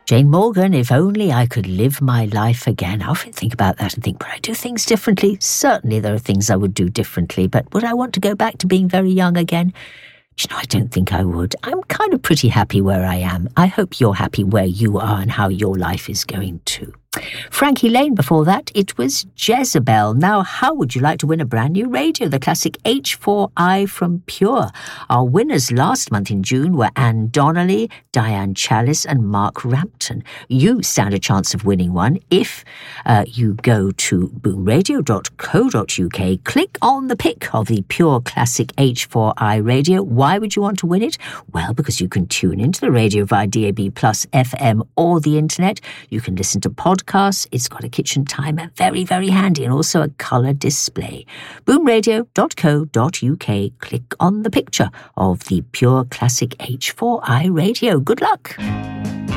Jane Morgan, if only I could live my life again. I often think about that and think, would I do things differently? Certainly there are things I would do differently, but would I want to go back to being very young again? Do you know, I don't think I would. I'm kind of pretty happy where I am. I hope you're happy where you are and how your life is going too. Frankie Lane before that, it was Jezebel. Now, how would you like to win a brand new radio? The classic H4i from Pure. Our winners last month in June were Anne Donnelly, Diane Chalice and Mark Rampton. You stand a chance of winning one if you go to boomradio.co.uk, click on the pic of the Pure Classic H4i radio. Why would you want to win it? Well, because you can tune into the radio via DAB+, FM or the internet. You can listen to podcasts. It's got a kitchen timer, very, very handy, and also a colour display. boomradio.co.uk. Click on the picture of the Pure Classic H4i radio. Good luck.